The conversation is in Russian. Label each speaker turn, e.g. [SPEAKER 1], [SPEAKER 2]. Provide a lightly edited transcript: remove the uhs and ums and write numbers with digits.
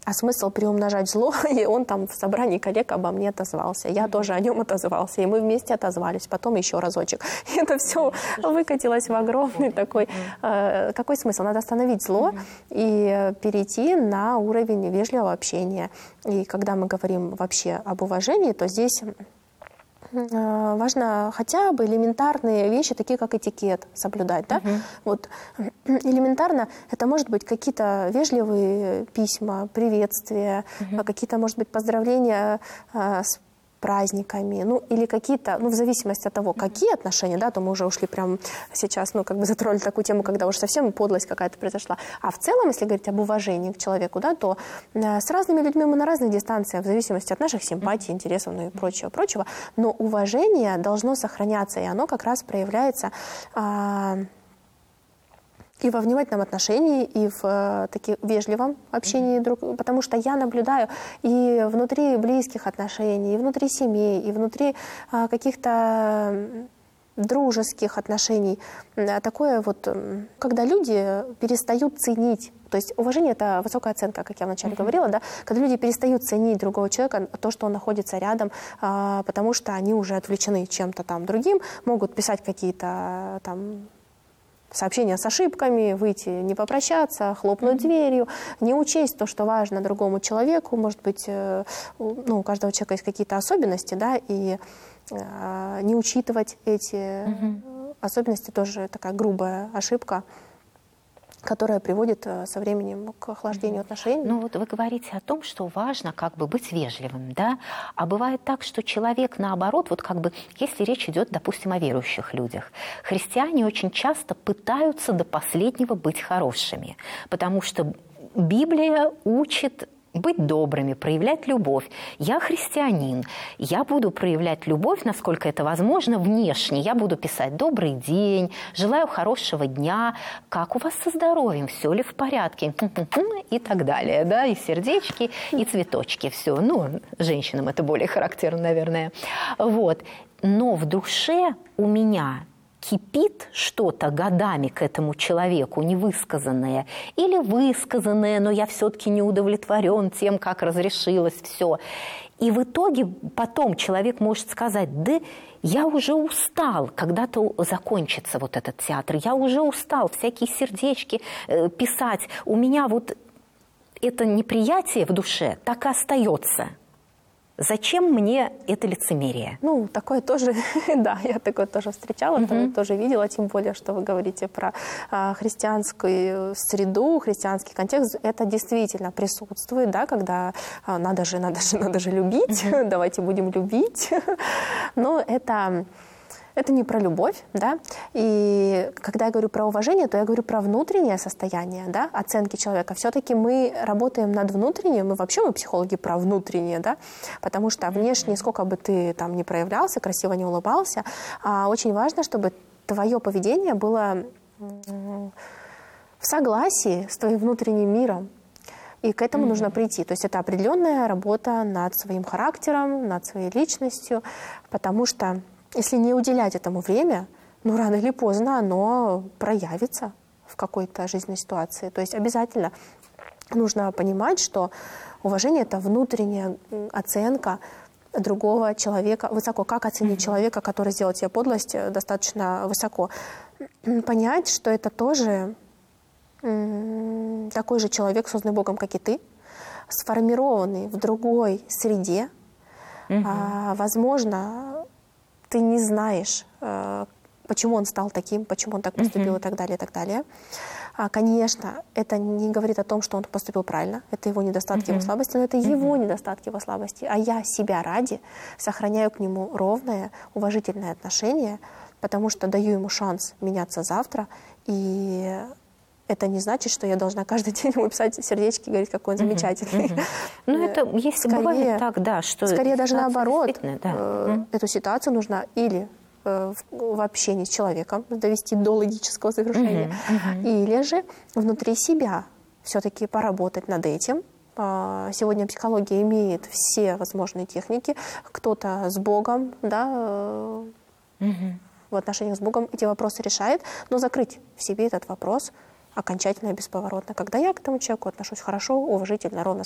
[SPEAKER 1] А смысл приумножать зло, и он там в собрании коллег обо мне отозвался. Я тоже о нем отозвался, и мы вместе отозвались, потом еще разочек. И это все выкатилось в огромный такой... Какой смысл? Надо остановить зло и перейти на уровень вежливого общения. И когда мы говорим вообще об уважении, то здесь... важно хотя бы элементарные вещи, такие как этикет, соблюдать. Да? Вот, элементарно это может быть какие-то вежливые письма, приветствия, какие-то, может быть, поздравления с праздниками, ну, или какие-то, ну, в зависимости от того, какие отношения, да, то мы уже ушли прям сейчас, ну, как бы затронули такую тему, когда уже совсем подлость какая-то произошла. А в целом, если говорить об уважении к человеку, да, то с разными людьми мы на разных дистанциях, в зависимости от наших симпатий, интересов, ну, и прочего. Но уважение должно сохраняться, и оно как раз проявляется и во внимательном отношении, и в таких вежливом общении потому что я наблюдаю и внутри близких отношений, и внутри семей, и внутри каких-то дружеских отношений такое вот, когда люди перестают ценить. То есть уважение – это высокая оценка, как я вначале говорила, да, когда люди перестают ценить другого человека, то, что он находится рядом, потому что они уже отвлечены чем-то там другим, могут писать какие-то там сообщения с ошибками, выйти, не попрощаться, хлопнуть дверью, не учесть то, что важно другому человеку. Может быть, ну, у каждого человека есть какие-то особенности, да, и не учитывать эти особенности тоже такая грубая ошибка, которая приводит со временем к охлаждению отношений.
[SPEAKER 2] Ну вот вы говорите о том, что важно как бы быть вежливым, да? А бывает так, что человек наоборот, вот как бы, если речь идет, допустим, о верующих людях, христиане очень часто пытаются до последнего быть хорошими, потому что Библия учит быть добрыми, проявлять любовь. Я христианин, я буду проявлять любовь, насколько это возможно, внешне. Я буду писать «добрый день», «желаю хорошего дня», «как у вас со здоровьем», «все ли в порядке» и так далее. Да? И сердечки, и цветочки. Все. Ну, женщинам это более характерно, наверное. Вот. Но в душе у меня кипит что-то годами к этому человеку, невысказанное, или высказанное, но я все-таки не удовлетворен тем, как разрешилось все. И в итоге потом человек может сказать: да я уже устал, когда-то закончится вот этот театр, я уже устал всякие сердечки писать. У меня вот это неприятие в душе так и остается. Зачем мне это лицемерие?
[SPEAKER 1] Ну, такое тоже, да, я такое тоже встречала, тоже видела, тем более, что вы говорите про христианскую среду, христианский контекст. Это действительно присутствует, да, когда надо же любить, давайте будем любить. Но это не про любовь, да, и когда я говорю про уважение, то я говорю про внутреннее состояние, да, оценки человека. Все-таки мы работаем над внутренним, мы психологи про внутреннее, да, потому что внешне, сколько бы ты там ни проявлялся, красиво не улыбался, очень важно, чтобы твое поведение было в согласии с твоим внутренним миром. И к этому нужно прийти. То есть это определенная работа над своим характером, над своей личностью, потому что если не уделять этому время, ну, рано или поздно оно проявится в какой-то жизненной ситуации. То есть обязательно нужно понимать, что уважение – это внутренняя оценка другого человека высоко. Как оценить человека, который сделал тебе подлость, достаточно высоко? Понять, что это тоже такой же человек, созданный Богом, как и ты, сформированный в другой среде. Возможно, ты не знаешь, почему он стал таким, почему он так поступил и так далее, и так далее. Конечно, это не говорит о том, что он поступил правильно. Это его недостатки, его слабости, но это его недостатки, его слабости. А я себя ради сохраняю к нему ровное, уважительное отношение, потому что даю ему шанс меняться завтра. И это не значит, что я должна каждый день ему писать сердечки и говорить, какой он замечательный.
[SPEAKER 2] Ну, это если бывает так, да, что...
[SPEAKER 1] Скорее даже наоборот. Эту ситуацию нужно или в общении с человеком довести до логического завершения, или же внутри себя все-таки поработать над этим. Сегодня психология имеет все возможные техники. Кто-то с Богом, да, в отношениях с Богом эти вопросы решает, но закрыть в себе этот вопрос окончательно и бесповоротно. Когда я к этому человеку отношусь хорошо, уважительно, ровно,